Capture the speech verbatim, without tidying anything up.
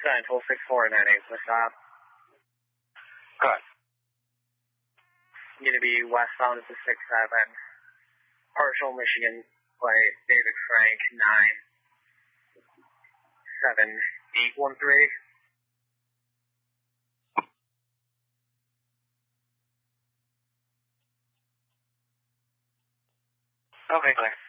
Central six four nine eight, what's up? Good. Going to be westbound at the six seven. Partial Michigan plate, David Frank, nine seven eight one three. Okay, clear.